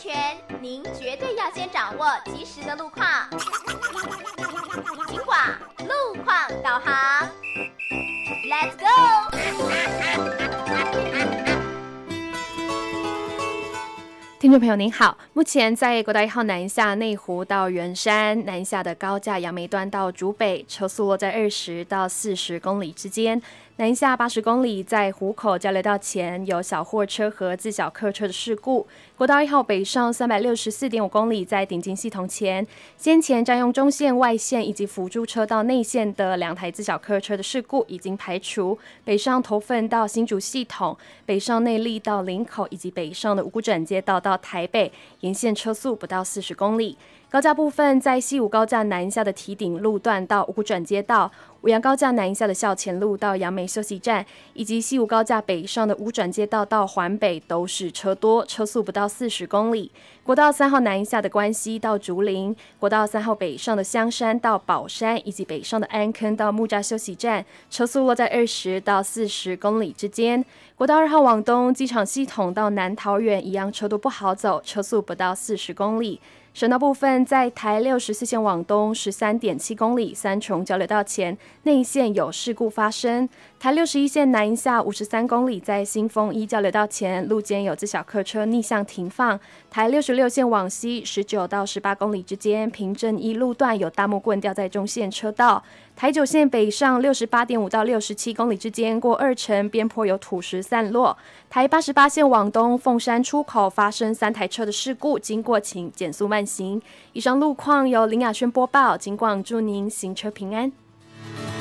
全，您绝对要先掌握及时的路况。警广路况导航 ，Let's go！ 听众朋友您好，目前在国道1号南下内湖到圆山南下的高架杨梅段到竹北，车速落在20到40公里之间。南下80公里，在湖口交流道前有小货车和自小客车的事故。国道1号北上364.5公里，在顶进系统前，先前占用中线、外线以及辅助车道内线的2台自小客车的事故已经排除。北上头份到新竹系统，北上内壢到林口以及北上的五股转接道到台北，沿线车速不到40公里。高架部分，在西武高架南下的堤顶路段到五股转接道，五杨高架南下的校前路到杨梅休息站，以及西武高架北上的五转接道到环北都是车多，车速不到40公里。国道3号南下的关西到竹林，国道3号北上的香山到宝山，以及北上的安坑到木栅休息站，车速落在20到40公里之间。国道2号往东，机场系统到南桃园一样车多不好走，车速不到40公里。省道部分，在台64线往东 13.7 公里，三重交流道前内线有事故发生。台61线南下53公里，在新丰一交流道前路肩有自小客车逆向停放。台66线往西19到18公里之间，平镇一路段有大木棍掉在中线车道。台9线北上68.5到67公里之间，过二城边坡有土石散落。台88线往东凤山出口发生3台车的事故，经过请减速慢行。以上路况由林雅轩播报，警广祝您行车平安。